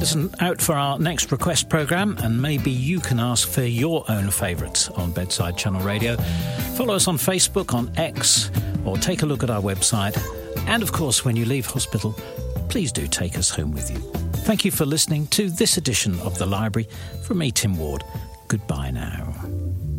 Listen out for our next request programme, and maybe you can ask for your own favourites on Bedside Channel Radio. Follow us on Facebook, on X, or take a look at our website. And of course, when you leave hospital, please do take us home with you. Thank you for listening to this edition of The Library. From me, Tim Ward. Goodbye now.